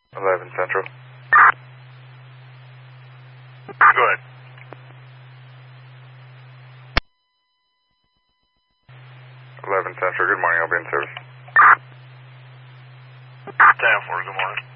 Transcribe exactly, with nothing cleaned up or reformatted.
eleven Central. Go ahead. eleven Central, good morning, I'll be in service. ten four, good morning.